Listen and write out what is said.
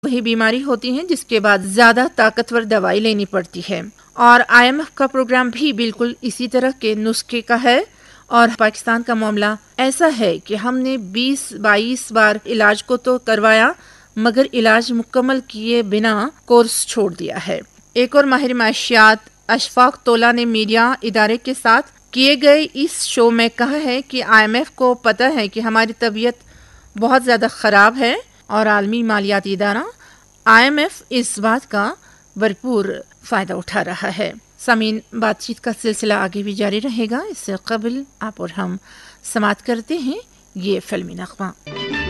वही बीमारी होती है जिसके बाद ज्यादा ताकतवर दवाई लेनी पड़ती है। और IMF का प्रोग्राम भी बिल्कुल इसी तरह के नुस्खे का है। और पाकिस्तान का मामला ऐसा है कि हमने 20-22 बार इलाज को तो करवाया, मगर इलाज मुकम्मल किए बिना कोर्स छोड़ दिया है। एक और माहिर माशियात अशफाक तोला ने मीडिया इदारे के साथ किए गए इस शो में कहा है कि IMF को पता है कि हमारी तबीयत बहुत ज़्यादा ख़राब है और आलमी मालियाती इदारा IMF इस बात का भरपूर फ़ायदा उठा रहा है। सामीन, बातचीत का सिलसिला आगे भी जारी रहेगा। इससे कबल आप और हम समाप्त करते हैं ये फिल्मी नगमा।